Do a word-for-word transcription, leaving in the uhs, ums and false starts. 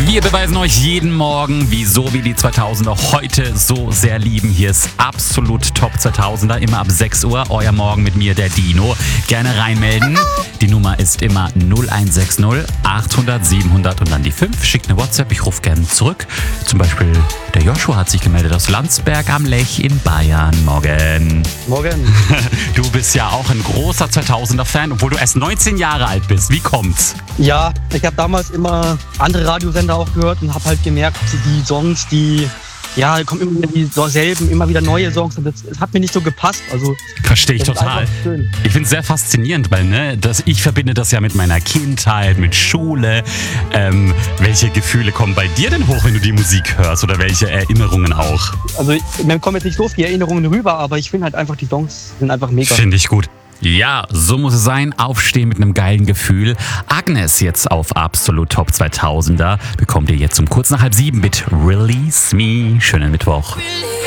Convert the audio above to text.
Wir beweisen euch jeden Morgen, wieso wir die zweitausender heute so sehr lieben. Hier ist absolut Top zweitausender, immer ab sechs Uhr. Euer Morgen mit mir, der Dino. Gerne reinmelden. Die Nummer ist immer null eins sechs null achthundert siebenhundert und dann die fünf. Schickt eine WhatsApp, ich rufe gerne zurück. Zum Beispiel der Joshua hat sich gemeldet aus Landsberg am Lech in Bayern. Morgen. Morgen. Du bist ja auch ein großer zweitausender-Fan, obwohl du erst neunzehn Jahre alt bist. Wie kommt's? Ja, ich habe damals immer andere Radiosender auch gehört und habe halt gemerkt, die Songs, die, ja, kommen immer wieder dieselben, immer wieder neue Songs und das, das hat mir nicht so gepasst. Also verstehe ich das ist total. einfach schön. Ich finde es sehr faszinierend, weil ne, das, ich verbinde das ja mit meiner Kindheit, mit Schule. Ähm, welche Gefühle kommen bei dir denn hoch, wenn du die Musik hörst oder welche Erinnerungen auch? Also ich, mir kommen jetzt nicht so viele Erinnerungen rüber, aber ich finde halt einfach, die Songs sind einfach mega. Finde ich gut. Ja, so muss es sein. Aufstehen mit einem geilen Gefühl. Agnes jetzt auf Absolut Top zweitausender bekommt ihr jetzt um kurz nach halb sieben mit Release Me. Schönen Mittwoch.